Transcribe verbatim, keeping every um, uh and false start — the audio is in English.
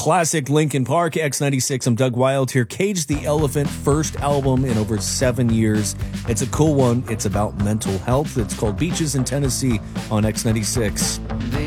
Classic Linkin Park, X ninety-six. I'm Doug Wild here. Cage the Elephant, first album in over seven years. It's a cool one. It's about mental health. It's called Beaches in Tennessee on X ninety-six. They